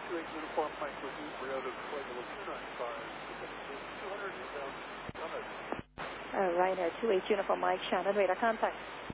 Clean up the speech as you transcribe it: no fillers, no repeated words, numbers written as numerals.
28 uniform Mike with you, Rio to Flight Level 295, 200 inbound. All right, 28 uniform Mike, Shannon, radar contact.